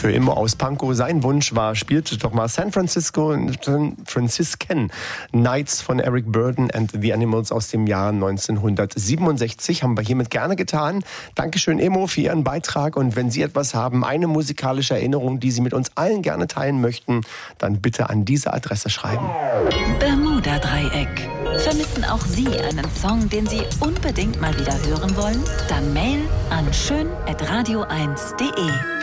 Für Immo aus Pankow. Sein Wunsch war, spielte doch mal San Franciscan Nights von Eric Burdon and the Animals aus dem Jahr 1967. Haben wir hiermit gerne getan. Dankeschön, Immo, für Ihren Beitrag. Und wenn Sie etwas haben, eine musikalische Erinnerung, die Sie mit uns allen gerne teilen möchten, dann bitte an diese Adresse schreiben. Bermuda-Dreieck. Vermissen auch Sie einen Song, den Sie unbedingt mal wieder hören wollen? Dann Mail an schön@radio1.de.